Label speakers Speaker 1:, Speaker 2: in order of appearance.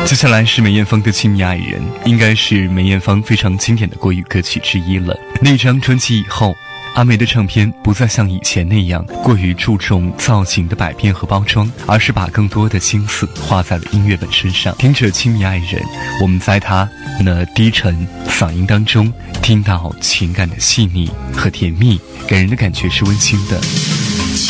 Speaker 1: 接下来是梅艳芳的《亲密爱人》，应该是梅艳芳非常经典的国语歌曲之一了。那张专辑以后，阿梅的唱片不再像以前那样过于注重造型的百变和包装，而是把更多的心思花在了音乐本身上。听着《亲密爱人》，我们在她那低沉嗓音当中听到情感的细腻和甜蜜，给人的感觉是温馨的。